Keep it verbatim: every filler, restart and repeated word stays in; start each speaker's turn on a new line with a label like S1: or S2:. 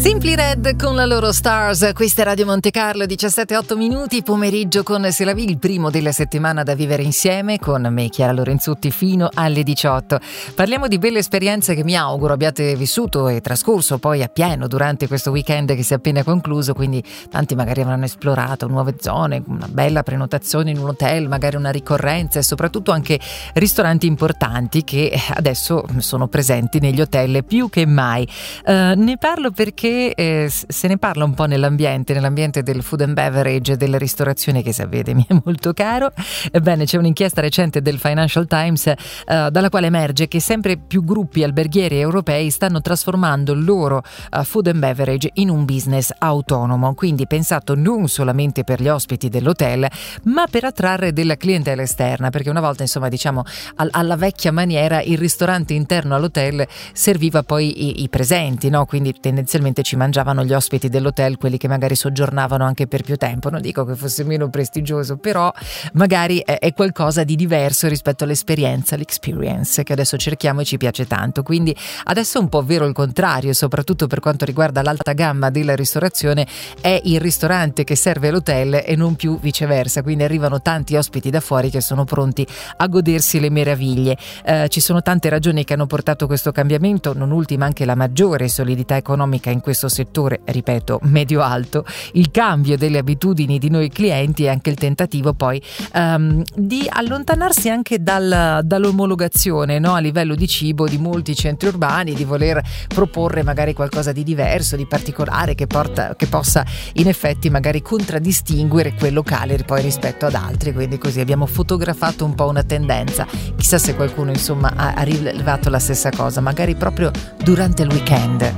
S1: Simply Red con la loro Stars, questa è Radio Monte Carlo, diciassette e otto minuti, pomeriggio con C'est la vie, il primo della settimana da vivere insieme con me, Chiara Lorenzutti, fino alle diciotto. Parliamo di belle esperienze che mi auguro abbiate vissuto e trascorso poi a pieno durante questo weekend che si è appena concluso, quindi tanti magari avranno esplorato nuove zone, una bella prenotazione in un hotel, magari una ricorrenza e soprattutto anche ristoranti importanti che adesso sono presenti negli hotel più che mai. Uh, ne parlo perché Eh, se ne parla un po' nell'ambiente, nell'ambiente del food and beverage e della ristorazione, che sapete mi è molto caro. Ebbene, c'è un'inchiesta recente del Financial Times eh, dalla quale emerge che sempre più gruppi alberghieri europei stanno trasformando il loro uh, food and beverage in un business autonomo, quindi pensato non solamente per gli ospiti dell'hotel, ma per attrarre della clientela esterna, perché una volta, insomma, diciamo al- alla vecchia maniera, il ristorante interno all'hotel serviva poi i, i presenti, no? Quindi tendenzialmente ci mangiavano gli ospiti dell'hotel, quelli che magari soggiornavano anche per più tempo. Non dico che fosse meno prestigioso, però magari è, è qualcosa di diverso rispetto all'esperienza, l'experience, che adesso cerchiamo e ci piace tanto. Quindi adesso è un po' vero il contrario, soprattutto per quanto riguarda l'alta gamma della ristorazione, è il ristorante che serve l'hotel e non più viceversa, quindi arrivano tanti ospiti da fuori che sono pronti a godersi le meraviglie. Eh, ci sono tante ragioni che hanno portato questo cambiamento, non ultima anche la maggiore solidità economica in questo settore, ripeto, medio-alto, il cambio delle abitudini di noi clienti e anche il tentativo poi um, di allontanarsi anche dal, dall'omologazione, no? A livello di cibo di molti centri urbani, di voler proporre magari qualcosa di diverso, di particolare, che, porta, che possa in effetti magari contraddistinguere quel locale poi rispetto ad altri. Quindi così abbiamo fotografato un po' una tendenza. Chissà se qualcuno, insomma, ha, ha rilevato la stessa cosa, magari proprio durante il weekend.